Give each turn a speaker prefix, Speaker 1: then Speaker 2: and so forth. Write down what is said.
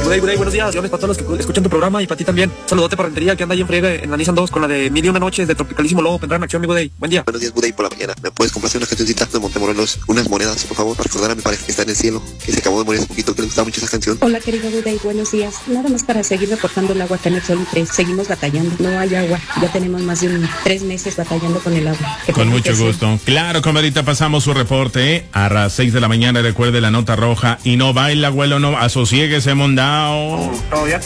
Speaker 1: Budey, buenos días. Yo les para todos los que escuchan tu programa y para ti también. Saludote para Rentería que anda ahí en friega en la Nissan 2 con la de 1001 noches de Tropicalísimo Lobo. Vendrá en acción, mi Budey. Buen día.
Speaker 2: Buenos días, Budey, por la mañana. ¿Me puedes complacer una cancioncita de Montemorelos? Unas monedas, por favor, para recordar a mi pareja que está en el cielo, que se acabó de morir hace poquito, que le gustaba mucho esa canción.
Speaker 3: Hola, querido Budey, buenos días. Nada más para seguir reportando el agua acá en el Sol 3. Seguimos batallando. No hay agua. Ya tenemos más de 3 meses batallando con el agua.
Speaker 4: Con mucho gusto. Claro, comadrita, pasamos su reporte, ¿eh? A las 6 de la mañana, recuerde la nota roja. Y no baila, abuelo, no. Asosiéguese, mondao.
Speaker 1: Todo bien.